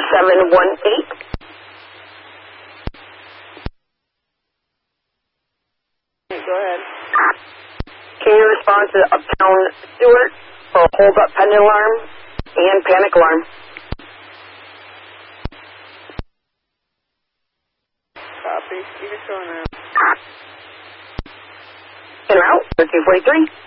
718. Go ahead. Can you respond to Uptown Stewart for hold up pendant alarm and panic alarm? Copy. You can show now. En route, 1343.